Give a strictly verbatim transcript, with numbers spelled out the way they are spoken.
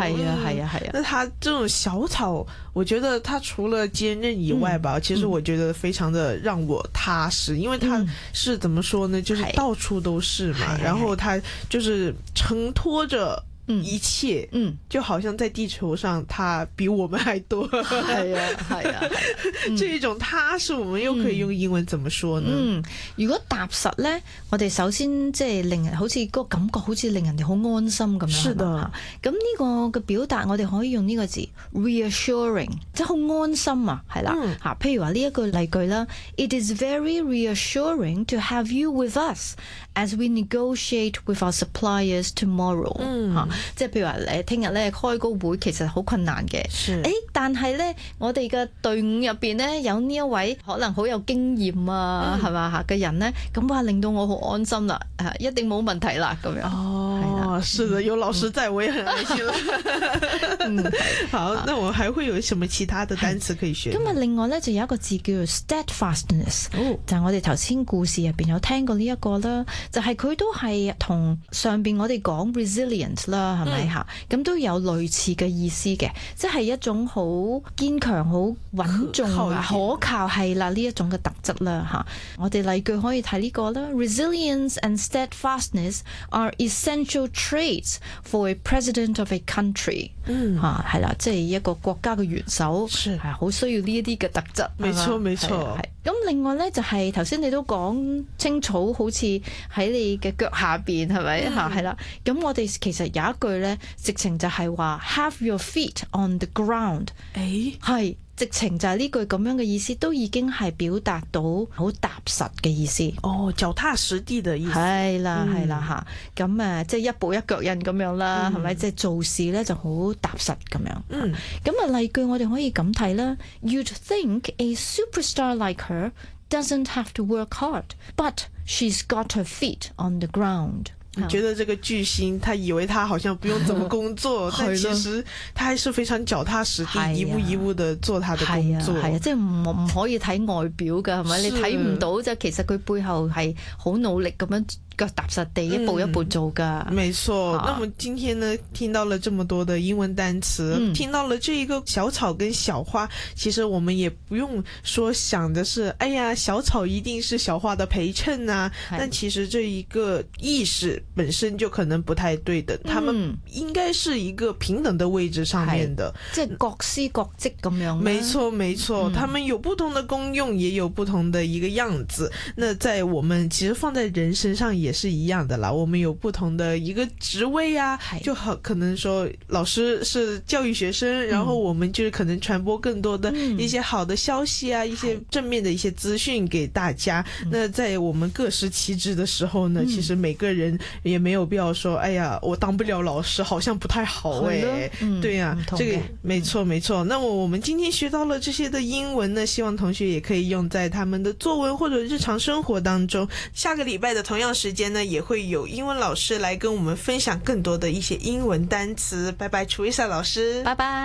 係啊係啊係啊。 那他这种小草，我觉得他除了坚韧以外吧， 嗯、 其实我觉得非常的让我踏实，因为他是怎么说呢，就是到处都是嘛，然后他就是承托着一切，嗯，就好像在地球上它比我們還多。 係啊係啊， 這一種踏實我們又可以用英文怎麼說呢？ 嗯，如果踏實呢，我哋首先即係令人好似嗰個感覺好似令人哋好安心咁樣。 是的。 咁呢個嘅表達我哋可以用呢個字 reassuring， 即係好安心啊，係啦嚇。譬如話呢一句例句啦 ，It is very reassuring to have you with us as we negotiate with our suppliers tomorrow。嗯嚇。即係譬如話誒，聽日咧開個會其實好困難嘅，誒，但係咧我哋嘅隊伍入邊咧有呢一位可能好有經驗啊，係嘛嚇嘅人咧，咁話令到我好安心啦，誒，一定冇問題啦咁樣。 哦，是的，有老師在我也很安心啦。嗯，好，那我還會有什麼其他的單詞可以學？ 咁啊，另外咧就有一個字叫做 steadfastness，哦，就係我哋頭先故事入邊有聽過呢一個啦，就係佢都係同上邊我哋講 resilient 啦。係咪吓？咁、嗯、都有類似嘅意思嘅，即係一種好堅強、好穩重、可靠係啦呢一種嘅特質啦吓。我哋例句可以睇呢個啦 ，Resilience and steadfastness are essential traits for a president of a country。嗯，吓係啦，即係一個國家嘅元首係好需要呢一啲嘅特質。 沒錯，沒錯。 咁另外咧就係頭先你都講青草好似喺你嘅腳下邊係咪吓？係啦，咁我哋其實有一句咧，直情就係話 have your feet on the ground。誒，係直情就係呢句咁樣嘅意思，都已經係表達到好踏實嘅意思。 哦，腳踏實地嘅意思。係啦，係啦吓，咁誒，即係一步一腳印咁樣啦，係咪？即係做事咧就好踏實咁樣。嗯，咁啊例句我哋可以咁睇啦 ，You'd think a superstar like her doesn't have to work hard, but she's got her feet on the ground。 你覺得這個巨星，他以為他好像不用怎麼工作，但其實他還是非常腳踏實地，一步一步的做他的工作。 係啊，即係唔唔可以睇外表㗎，係咪？你睇唔到，即係其實佢背後係好努力咁樣腳踏實地，一步一步做㗎。 嗯，沒錯。那麼今天呢，聽到了這麼多的英文單詞，嗯，聽到了這一個小草跟小花，其實我們也不用說想的是，哎呀，小草一定是小花的陪襯啊。但其實這一個意識本身就可能不太對等，他們應該是一個平等的位置上面的， 即係各司各職咁樣。 沒錯沒錯，嗯，他們有不同的功用，也有不同的一個樣子。那在我們其實放在人身上也是一樣的啦，我們有不同的一個職位啊，就好可能說老師是教育學生，然後我們就是可能傳播更多的一些好的消息啊，一些正面的一些資訊給大家。那在我們各司其職的時候呢，其實每個人也沒有必要說，哎呀，我當不了老師，好像不太好誒。嗯，對呀，啊，這個沒錯沒錯。那麼我們今天學到了這些的英文呢，希望同學也可以用在他們的作文或者日常生活當中。下個禮拜的同樣時間呢，也會有英文老師來跟我們分享更多的一些英文單詞。拜拜，Teresa老師， 拜拜。